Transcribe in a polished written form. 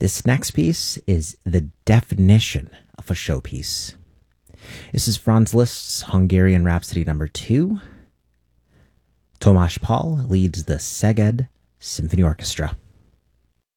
This next piece is the definition of a showpiece. This is Franz Liszt's Hungarian Rhapsody No. 2. Tomasz Pál leads the Szeged Symphony Orchestra.